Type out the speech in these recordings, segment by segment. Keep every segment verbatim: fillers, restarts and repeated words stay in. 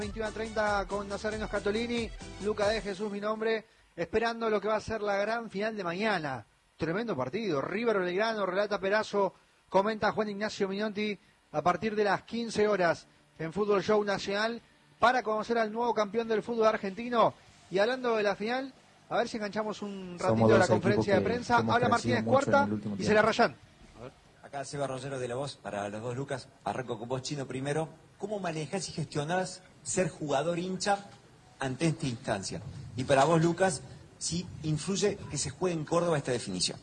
veintiuno a treinta con Nazareno Scatolini, Luca de Jesús mi nombre, esperando lo que va a ser la gran final de mañana. Tremendo partido, River Belgrano, relata Perazo, comenta Juan Ignacio Minotti a partir de las quince horas en Fútbol Show Nacional para conocer al nuevo campeón del fútbol argentino. Y hablando de la final, a ver si enganchamos un ratito de la conferencia de prensa. Habla Martínez Cuarta y se la rayan. Acá Seba Rollero de La Voz, para los dos Lucas. Arranco con vos, Chino, primero. ¿Cómo manejás y gestionás ser jugador hincha ante esta instancia? Y para vos, Lucas, ¿sí influye que se juegue en Córdoba esta definición?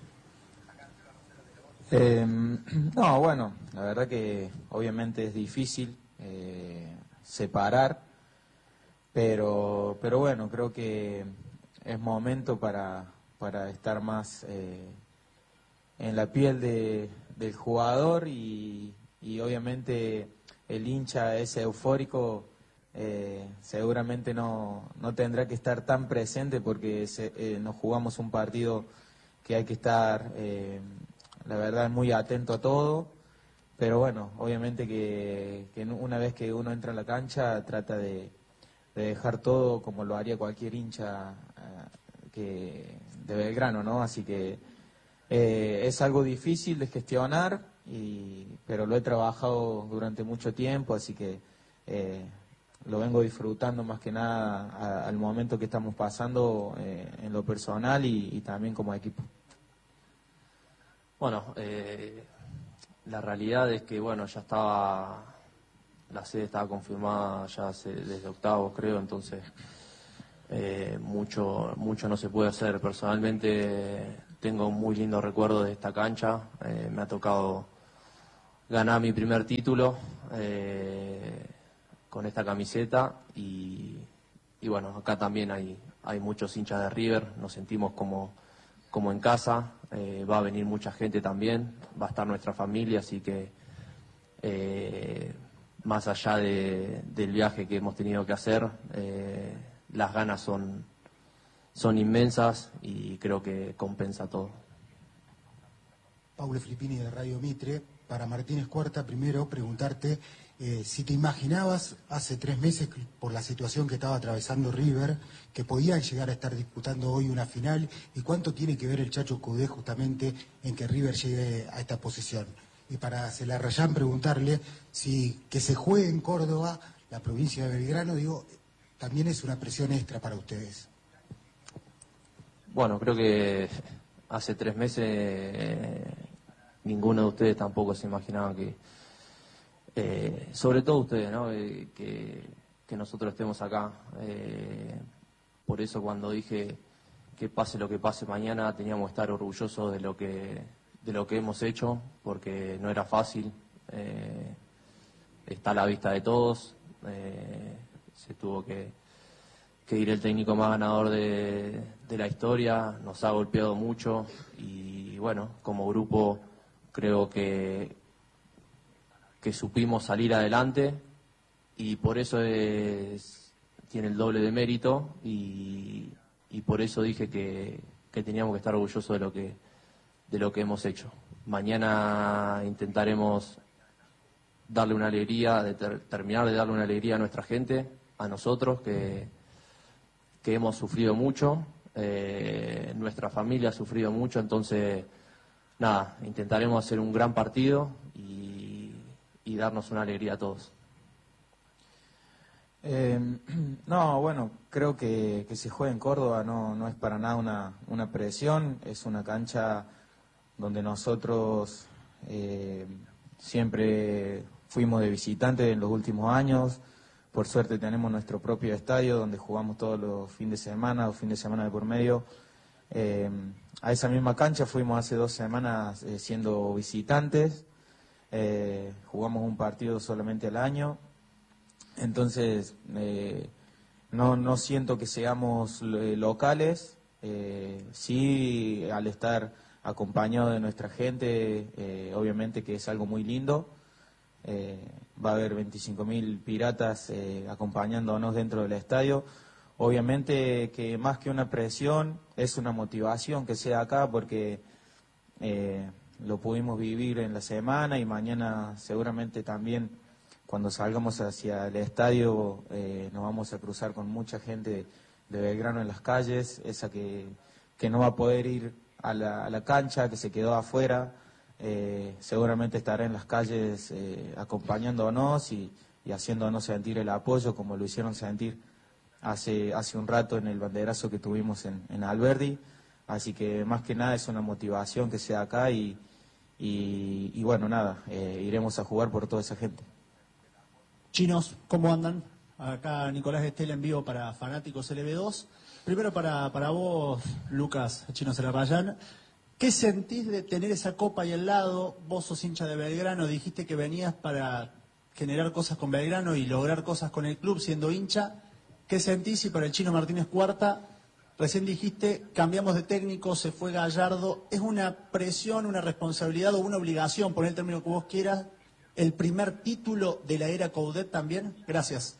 Eh, no, bueno, la verdad que obviamente es difícil eh, separar, pero, pero bueno, creo que es momento para, para estar más eh, en la piel de, del jugador y, y obviamente el hincha ese eufórico eh, seguramente no, no tendrá que estar tan presente porque se, eh, nos jugamos un partido que hay que estar, eh, la verdad, muy atento a todo, pero bueno, obviamente que, que una vez que uno entra a la cancha trata de, de dejar todo como lo haría cualquier hincha eh, que de Belgrano, ¿no? Así que eh, es algo difícil de gestionar, y, pero lo he trabajado durante mucho tiempo, así que eh, lo vengo disfrutando más que nada a, al momento que estamos pasando eh, en lo personal y, y también como equipo. Bueno, eh, la realidad es que bueno, ya estaba, la sede estaba confirmada ya hace, desde octavos creo, entonces eh, mucho, mucho no se puede hacer. Personalmente tengo un muy lindo recuerdo de esta cancha, eh, me ha tocado ganar mi primer título eh, con esta camiseta y, y bueno, acá también hay, hay muchos hinchas de River, nos sentimos como, como en casa, eh, va a venir mucha gente también, va a estar nuestra familia, así que eh, más allá de, del viaje que hemos tenido que hacer, eh, las ganas son, son inmensas y creo que compensa todo. Paulo Filippini de Radio Mitre. Para Martínez Cuarta, primero preguntarte eh, si te imaginabas hace tres meses, por la situación que estaba atravesando River, que podían llegar a estar disputando hoy una final, y cuánto tiene que ver el Chacho Coudet justamente en que River llegue a esta posición. Y para Celarrayán preguntarle si que se juegue en Córdoba, la provincia de Belgrano, digo, también es una presión extra para ustedes. Bueno, creo que hace tres meses eh, ninguno de ustedes tampoco se imaginaba que, eh, sobre todo ustedes, ¿no? Eh, que, que nosotros estemos acá. Eh, por eso cuando dije que pase lo que pase mañana, teníamos que estar orgullosos de lo que, de lo que hemos hecho, porque no era fácil. Eh, está a la vista de todos. Eh, se tuvo que, que ir el técnico más ganador de, de la historia, nos ha golpeado mucho y bueno, como grupo creo que, que supimos salir adelante y por eso es, tiene el doble de mérito y, y por eso dije que, que teníamos que estar orgullosos de lo que, de lo que hemos hecho. Mañana intentaremos darle una alegría, de ter, terminar de darle una alegría a nuestra gente, a nosotros que, que hemos sufrido mucho, eh, nuestra familia ha sufrido mucho, entonces nada, intentaremos hacer un gran partido y, y darnos una alegría a todos. Eh, no, bueno, creo que, que se juega en Córdoba no, no es para nada una, una presión, es una cancha donde nosotros eh, siempre fuimos de visitante en los últimos años. Por suerte tenemos nuestro propio estadio donde jugamos todos los fines de semana o fin de semana de por medio. Eh, a esa misma cancha fuimos hace dos semanas eh, siendo visitantes, eh, jugamos un partido solamente al año, entonces eh, no, no siento que seamos eh, locales, eh, sí al estar acompañado de nuestra gente, eh, obviamente que es algo muy lindo. Eh, va a haber veinticinco mil piratas eh, acompañándonos dentro del estadio. Obviamente que más que una presión es una motivación que sea acá porque eh, lo pudimos vivir en la semana y mañana seguramente también cuando salgamos hacia el estadio eh, nos vamos a cruzar con mucha gente de Belgrano en las calles, esa que, que no va a poder ir a la, a la cancha, que se quedó afuera, eh, seguramente estará en las calles eh, acompañándonos y, y haciéndonos sentir el apoyo como lo hicieron sentir hace, hace un rato en el banderazo que tuvimos en, en Alberdi. Así que más que nada es una motivación que sea acá y, y, y bueno, nada, eh, iremos a jugar por toda esa gente. Chinos, ¿cómo andan? Acá Nicolás Estela en vivo para Fanáticos L B dos. Primero para, para vos, Lucas Chino Celarrayán. ¿Qué sentís de tener esa copa ahí al lado? Vos sos hincha de Belgrano, dijiste que venías para generar cosas con Belgrano y lograr cosas con el club siendo hincha. ¿Qué sentís? Y para el Chino Martínez Cuarta, recién dijiste, cambiamos de técnico, se fue Gallardo. ¿Es una presión, una responsabilidad o una obligación, poner el término que vos quieras, el primer título de la era Coudet también? Gracias.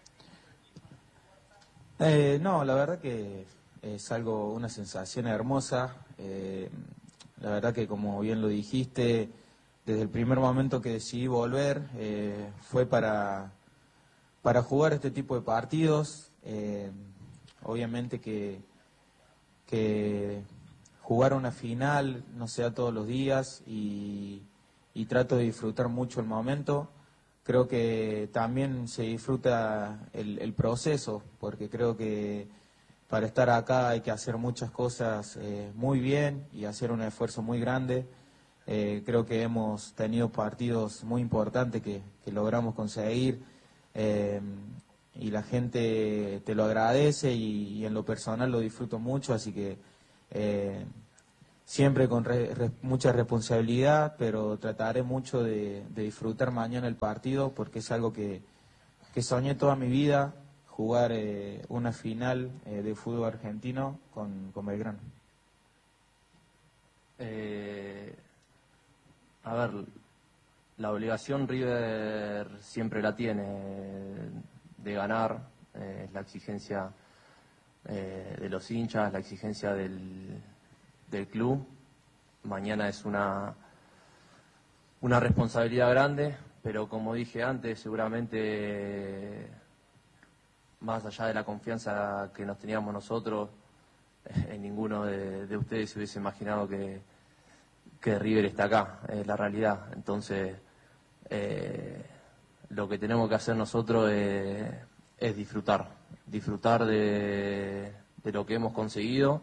Eh, no, la verdad que es algo, una sensación hermosa. Eh, la verdad que, como bien lo dijiste, desde el primer momento que decidí volver eh, fue para, para jugar este tipo de partidos. Eh, obviamente que, que jugar una final no se da todos los días y, y trato de disfrutar mucho el momento. Creo que también se disfruta el, el proceso, porque creo que para estar acá hay que hacer muchas cosas eh, muy bien y hacer un esfuerzo muy grande. Eh, creo que hemos tenido partidos muy importantes que, que logramos conseguir eh, y la gente te lo agradece y, y en lo personal lo disfruto mucho, así que eh, siempre con re, re, mucha responsabilidad, pero trataré mucho de, de disfrutar mañana el partido porque es algo que, que soñé toda mi vida, jugar eh, una final eh, de fútbol argentino con, con Belgrano. Eh, a ver, la obligación River siempre la tiene de ganar, eh, es la exigencia eh, de los hinchas, la exigencia del, del club. Mañana es una, una responsabilidad grande, pero como dije antes, seguramente más allá de la confianza que nos teníamos nosotros, eh, ninguno de, de ustedes se hubiese imaginado que, que River está acá, es la realidad. Entonces, eh, lo que tenemos que hacer nosotros es, es disfrutar, disfrutar de, de lo que hemos conseguido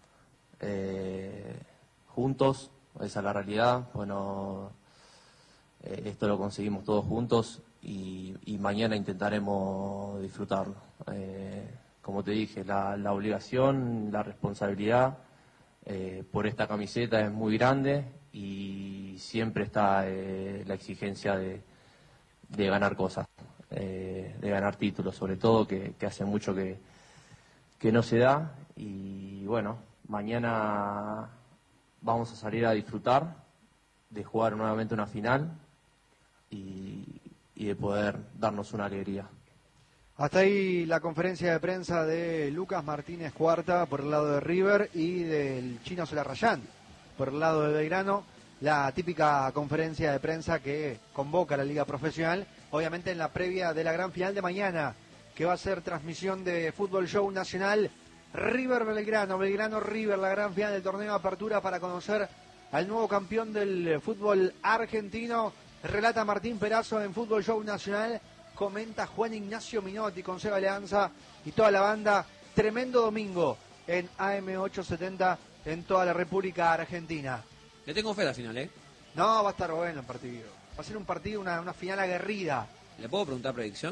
eh, juntos, esa es la realidad. Bueno, eh, esto lo conseguimos todos juntos y, y mañana intentaremos disfrutarlo. Eh, como te dije, la, la obligación, la responsabilidad eh, por esta camiseta es muy grande y siempre está eh, la exigencia de, de ganar cosas, eh, de ganar títulos, sobre todo, que, que hace mucho que, que no se da. Y bueno, mañana vamos a salir a disfrutar de jugar nuevamente una final y, y de poder darnos una alegría. Hasta ahí la conferencia de prensa de Lucas Martínez Cuarta por el lado de River y del Chino Celarrayán por el lado de Belgrano. La típica conferencia de prensa que convoca a la Liga Profesional, obviamente en la previa de la gran final de mañana, que va a ser transmisión de Fútbol Show Nacional. River Belgrano, Belgrano River, la gran final del torneo de apertura para conocer al nuevo campeón del fútbol argentino. Relata Martín Perazo en Fútbol Show Nacional. Comenta Juan Ignacio Minotti con Seba Leanza y toda la banda. Tremendo domingo en A M ochocientos setenta en toda la República Argentina. Le tengo fe a la final, ¿eh? No, va a estar bueno el partido. Va a ser un partido, una, una final aguerrida. ¿Le puedo preguntar predicción?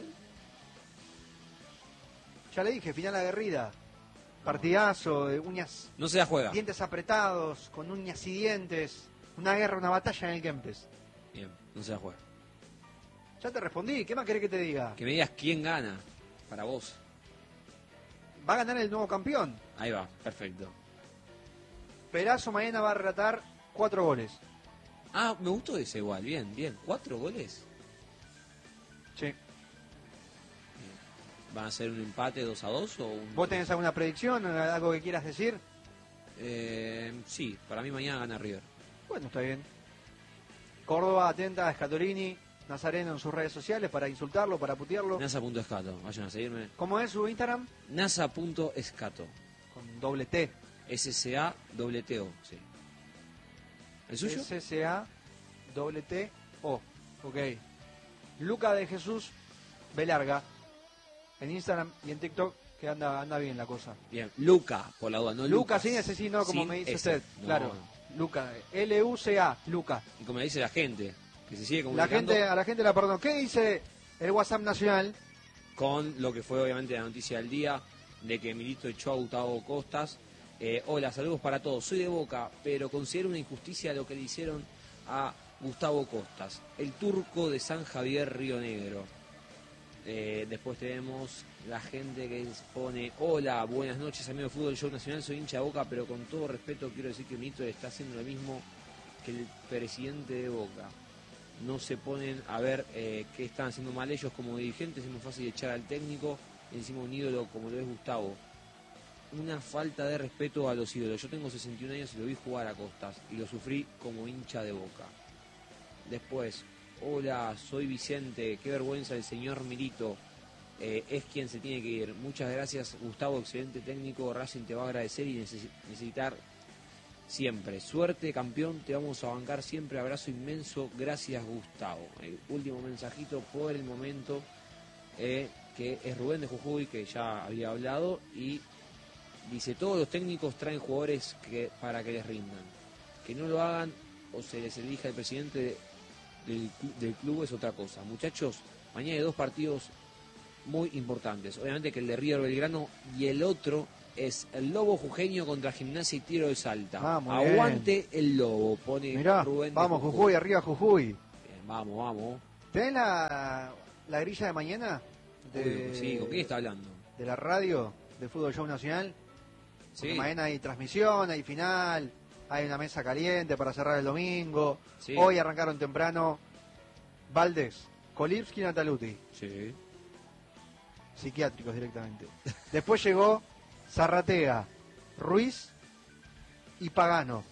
Ya le dije, final aguerrida. Partidazo, de uñas... No se la juega. Dientes apretados, con uñas y dientes. Una guerra, una batalla en el Kempes. Bien, no se la juega. Ya te respondí, ¿qué más querés que te diga? Que me digas quién gana para vos. Va a ganar el nuevo campeón. Ahí va, perfecto. Perazo mañana va a relatar cuatro goles. Ah, me gustó ese igual, bien, bien. ¿Cuatro goles? Sí. Bien. ¿Van a ser un empate dos a dos o un... ¿Vos tenés alguna predicción, algo que quieras decir? Eh, sí, para mí mañana gana River. Bueno, está bien. Córdoba atenta a Scatolini. Nazareno en sus redes sociales para insultarlo, para putearlo. Nasa.escato, vayan a seguirme. ¿Cómo es su Instagram? Nasa.escato. Con doble T. S S A T T O, sí. ¿El suyo? S S A T T O. Ok. Luca de Jesús Velarga. En Instagram y en TikTok, que anda anda bien la cosa. Bien, Luca, por la duda, no Luca, Lucas. sin ese sí, no, como Sin me dice ese. usted. No. Claro. Luca. L U C A. Luca. Y como dice la gente, que se sigue La comunicando gente, a la gente la perdón. ¿Qué dice el WhatsApp nacional? con lo que fue obviamente la noticia del día, de que Milito echó a Gustavo Costas. Eh, hola, saludos para todos. Soy de Boca, pero considero una injusticia lo que le hicieron a Gustavo Costas, el turco de San Javier, Río Negro. Eh, después tenemos la gente que pone: hola, buenas noches, amigo de Fútbol Show Nacional, soy hincha de Boca, pero con todo respeto quiero decir que Milito está haciendo lo mismo que el presidente de Boca. No se ponen a ver eh, qué están haciendo mal ellos como dirigentes, es muy fácil echar al técnico, encima un ídolo como lo es Gustavo. Una falta de respeto a los ídolos. Yo tengo sesenta y un años y lo vi jugar a Costas y lo sufrí como hincha de Boca. Después, hola, soy Vicente, qué vergüenza el señor Milito, eh, es quien se tiene que ir. Muchas gracias, Gustavo, excelente técnico, Racing te va a agradecer y neces- necesitar siempre. Suerte, campeón, te vamos a bancar siempre, abrazo inmenso, gracias Gustavo. El último mensajito por el momento, eh, que es Rubén de Jujuy, que ya había hablado, y dice: todos los técnicos traen jugadores que, para que les rindan. Que no lo hagan o se les elija el presidente de, del, del club es otra cosa. Muchachos, mañana hay dos partidos muy importantes. Obviamente que el de River Belgrano y el otro es el Lobo Jujeño contra Gimnasia y Tiro de Salta. Ah, muy Aguante el Lobo, pone Mirá, Rubén de vamos Jujuy, arriba Jujuy. Bien, vamos, vamos. ¿Tenés la, la grilla de mañana? De, Obvio que sí, ¿con quién está hablando? De la radio, de Fútbol Show Nacional. Sí. Porque mañana hay transmisión, hay final, hay una mesa caliente para cerrar el domingo. Sí. Hoy arrancaron temprano Valdés, Kolipski y Nataluti, Sí. psiquiátricos directamente. Después llegó Zarratea, Ruiz y Pagano.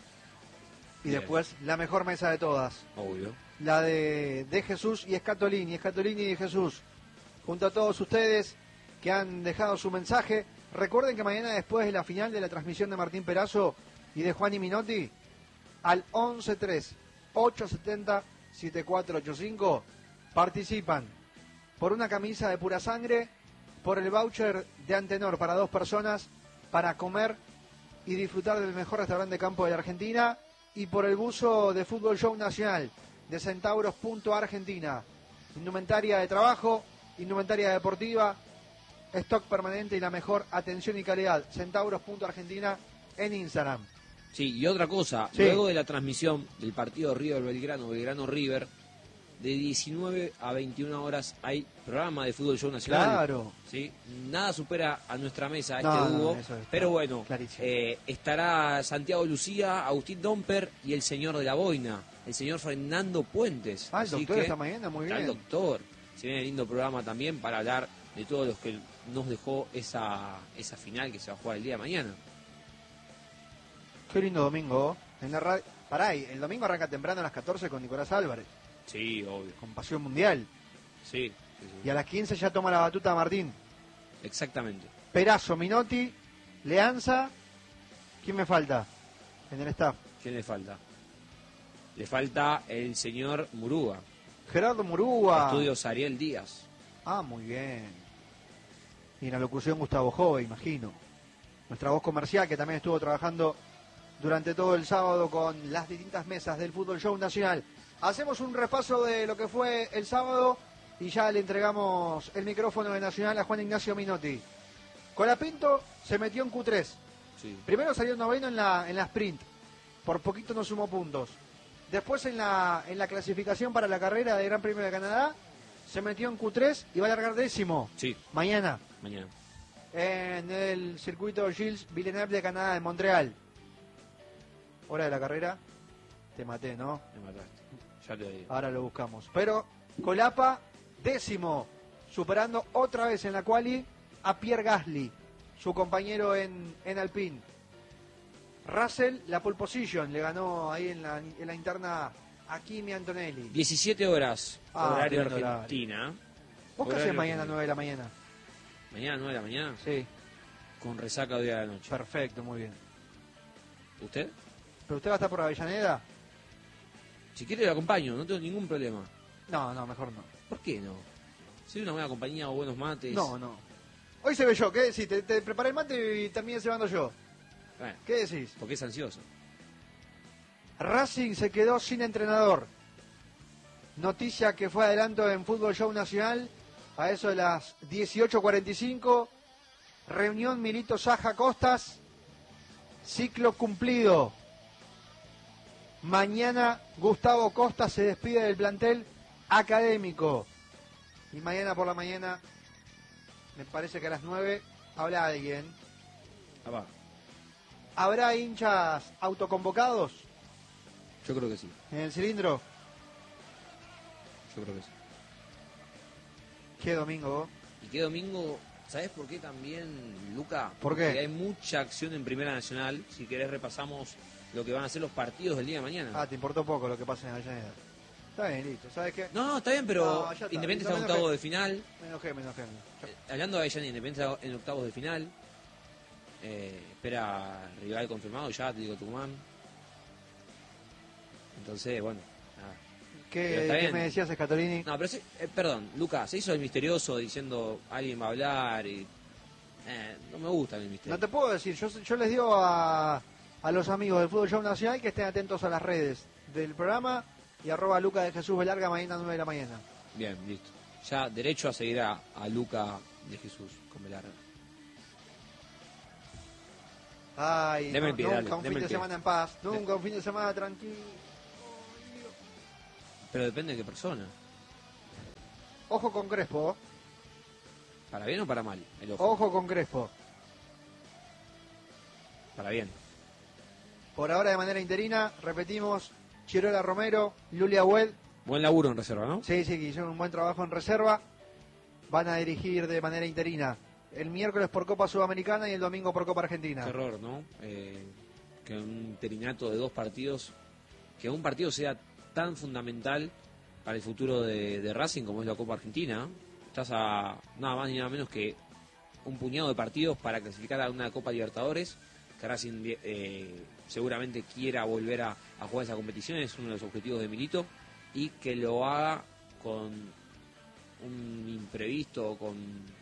Y Bien. después la mejor mesa de todas, Obvio. la de, de Jesús y Escatolini, Escatolini y Jesús, junto a todos ustedes que han dejado su mensaje. Recuerden que mañana, después de la final de la transmisión de Martín Perazo y de Juan y Minotti, al once tres ocho siete cero siete cuatro ocho cinco participan por una camisa de pura sangre, por el voucher de Antenor para dos personas para comer y disfrutar del mejor restaurante de campo de la Argentina, y por el buzo de Fútbol Show Nacional de Centauros punto Argentina. Indumentaria de trabajo, indumentaria deportiva, stock permanente y la mejor atención y calidad. Centauros punto Argentina en Instagram. Sí, y otra cosa, Sí. luego de la transmisión del partido River Belgrano, Belgrano River, de diecinueve a veintiuna horas hay programa de Fútbol Show Nacional. Claro. ¿Sí? Nada supera a nuestra mesa este No, no, dúo, eso está pero bueno, clarísimo. eh, estará Santiago Lucía, Agustín Domper y el señor de la boina, el señor Fernando Puentes. Ah, el Así doctor que esta mañana, muy está el bien. doctor. Se viene lindo programa también para hablar de todos los que nos dejó esa, esa final que se va a jugar el día de mañana. Qué lindo domingo. En la radio. Pará, ahí, el domingo arranca temprano a las catorce con Nicolás Álvarez, Sí, obvio. con Pasión Mundial. Sí, sí, sí. Y a las quince ya toma la batuta Martín. Exactamente. Perazo, Minotti, Leanza. ¿Quién me falta en el staff? ¿Quién le falta? Le falta el señor Murúa. Gerardo Murúa. Estudios Ariel Díaz. Ah, muy bien. Y en la locución Gustavo Jove, imagino. Nuestra voz comercial, que también estuvo trabajando durante todo el sábado con las distintas mesas del Fútbol Show Nacional. Hacemos un repaso de lo que fue el sábado y ya le entregamos el micrófono de Nacional a Juan Ignacio Minotti. Colapinto se metió en Q tres. Sí. Primero salió noveno en la, en la sprint. Por poquito no sumó puntos. Después en la, en la clasificación para la carrera de Gran Premio de Canadá se metió en Q tres y va a largar décimo Sí, mañana mañana. en el circuito Gilles Villeneuve de Canadá, en Montreal. Hora de la carrera. Te maté, ¿no? Me mataste. Ya te digo. Ahora lo buscamos. Pero Colapa, décimo, superando otra vez en la quali a Pierre Gasly, su compañero en, en Alpine. Russell, la pole position, le ganó ahí en la, en la interna Aquí mi Antonelli. diecisiete horas, Ah, horario lindo horario. Argentina. ¿Vos qué Horario haces mañana argentino. nueve de la mañana? Mañana nueve de la mañana, Sí, con resaca hoy a la noche. perfecto, muy bien. ¿Usted? ¿Pero usted va a estar por Avellaneda? Si quiere lo acompaño, no tengo ningún problema. No, no, mejor no. ¿Por qué no? Soy una buena compañía o buenos mates. No, no. Hoy se ve yo, ¿qué decís? Te, te preparé el mate y también cebando yo. Bueno, ¿Qué decís? porque es ansioso. Racing se quedó sin entrenador. Noticia que fue adelanto en Fútbol Show Nacional a eso de las dieciocho cuarenta y cinco. Reunión Milito Saja Costas. Ciclo cumplido. Mañana Gustavo Costa se despide del plantel académico. Y mañana por la mañana, me parece que a las nueve, habla alguien. Ah, va. ¿Habrá hinchas autoconvocados Yo creo que sí. en el cilindro? Yo creo que sí. ¿Qué domingo vos? Y qué domingo, ¿sabés por qué también, Luca? ¿Por qué? Porque hay mucha acción en Primera Nacional. Si querés repasamos lo que van a ser los partidos del día de mañana. Ah, te importó poco lo que pasa en Avellaneda. Está bien, listo. ¿Sabes qué? No, no, está bien, pero No, ya está. Independiente Listo, está en me octavos enojé. de final. Me enojé, me enojé. Eh, hablando de Avellaneda, Independiente está en octavos de final. Eh, espera rival confirmado ya, te digo Tucumán. Entonces, bueno, nada. Pero ¿Qué, está qué bien. me decías, Scatolini? No, pero sí, eh, perdón, Lucas, se hizo el misterioso diciendo alguien va a hablar y... Eh, no me gusta el misterio. No te puedo decir. Yo, yo les digo a, a los amigos del Fútbol Show Nacional que estén atentos a las redes del programa y arroba Luca de Jesús Velarga mañana nueve de la mañana. Bien, listo. Ya derecho a seguir a, a Luca de Jesús con Velarga. Ay, Deme no, el pie, nunca dale, un deme fin el de pie. semana en paz. Nunca un fin de semana tranquilo. Pero depende de qué persona. Ojo con Crespo. ¿Para bien o para mal? El ojo. Ojo con Crespo. Para bien. Por ahora de manera interina, repetimos, Chirola Romero, Lulia Huel. Buen laburo en reserva, ¿no? Sí, sí, que hicieron un buen trabajo en reserva. Van a dirigir de manera interina. El miércoles por Copa Sudamericana y el domingo por Copa Argentina. Qué error, ¿no? Eh, que un interinato de dos partidos, que un partido sea tan fundamental para el futuro de, de Racing como es la Copa Argentina. Estás a nada más ni nada menos que un puñado de partidos para clasificar a una Copa Libertadores, que Racing eh, seguramente quiera volver a, a jugar esa competición, es uno de los objetivos de Milito, y que lo haga con un imprevisto, con...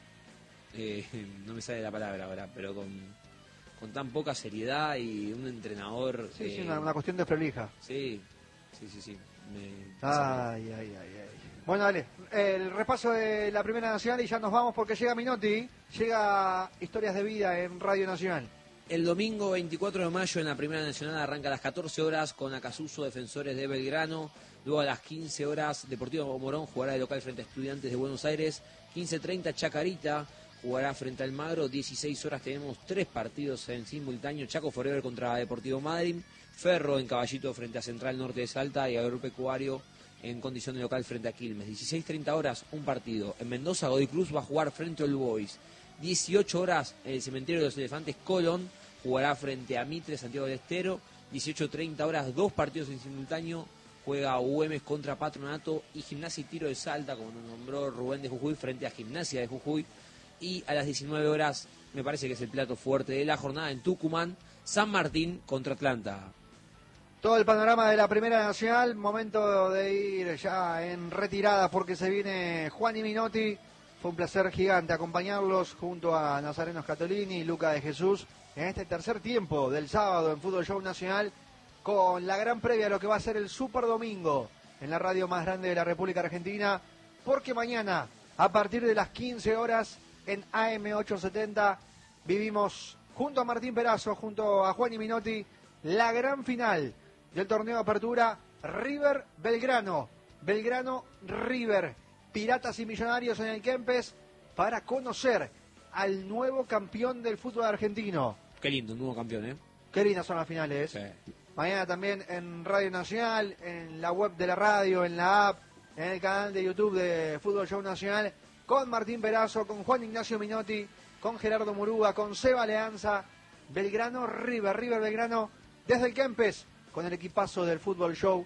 Eh, no me sale la palabra ahora, pero con, con tan poca seriedad y un entrenador... Sí, sí, eh, una, una cuestión de prolija. Sí, sí, sí, sí. Me- Ay, ay, ay, ay. Bueno, dale, el repaso de la Primera Nacional y ya nos vamos porque llega Minotti, llega Historias de Vida en Radio Nacional. El domingo veinticuatro de mayo en la Primera Nacional arranca a las catorce horas con Acasuso Defensores de Belgrano. Luego a las quince horas Deportivo Morón jugará de local frente a Estudiantes de Buenos Aires. quince treinta Chacarita jugará frente al Magro. dieciséis horas tenemos tres partidos en simultáneo. Chaco Forever contra Deportivo Madrid. Ferro en Caballito frente a Central Norte de Salta y Agropecuario en condición de local frente a Quilmes. dieciséis treinta horas un partido. En Mendoza Godoy Cruz va a jugar frente a All Boys. dieciocho horas en el Cementerio de los Elefantes Colón jugará frente a Mitre Santiago del Estero. dieciocho treinta horas dos partidos en simultáneo. Juega U M contra Patronato y Gimnasia y Tiro de Salta, como nos nombró Rubén de Jujuy, frente a Gimnasia de Jujuy. Y a las diecinueve horas, me parece que es el plato fuerte de la jornada en Tucumán, San Martín contra Atlanta. Todo el panorama de la Primera Nacional, momento de ir ya en retirada porque se viene Juan y Minotti. Fue un placer gigante acompañarlos junto a Nazareno Scatolini y Luca de Jesús en este tercer tiempo del sábado en Fútbol Show Nacional con la gran previa a lo que va a ser el Super Domingo en la radio más grande de la República Argentina, porque mañana a partir de las quince horas en A M ochocientos setenta vivimos junto a Martín Perazo, junto a Juan y Minotti, la gran final del torneo de apertura River Belgrano, Belgrano River, Piratas y Millonarios en el Kempes para conocer al nuevo campeón del fútbol argentino. Qué lindo, un nuevo campeón, ¿eh? Qué lindas son las finales. Sí. Mañana también en Radio Nacional, en la web de la radio, en la app, en el canal de YouTube de Fútbol Show Nacional, con Martín Perazo, con Juan Ignacio Minotti, con Gerardo Muruga, con Seba Leanza, Belgrano River, River Belgrano, desde el Kempes, con el equipazo del Fútbol Show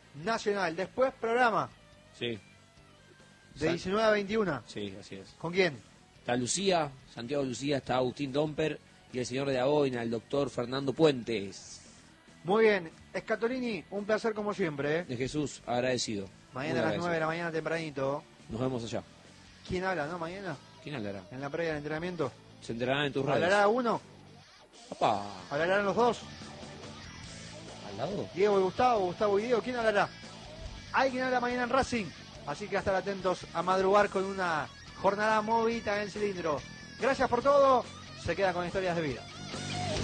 Nacional. Después programa Sí. de San- diecinueve a veintiuno. Sí, así es. ¿Con quién? Está Lucía, Santiago Lucía, está Agustín Domper y el señor de la boina, el doctor Fernando Puentes. Muy bien. Escatolini, un placer como siempre. ¿eh? De Jesús, agradecido. Mañana Muy a las nueve de agradecido. la mañana tempranito. Nos vemos allá. ¿Quién habla, no? Mañana, ¿Quién hablará? en la previa del entrenamiento. Se enterarán en tus redes. ¿Hablará uno? Papá, ¿Hablarán los dos? al lado. Diego y Gustavo, Gustavo y Diego. ¿Quién hablará? Hay quien habla mañana en Racing. Así que a estar atentos a madrugar con una jornada movida en el cilindro. Gracias por todo. Se quedan con historias de vida.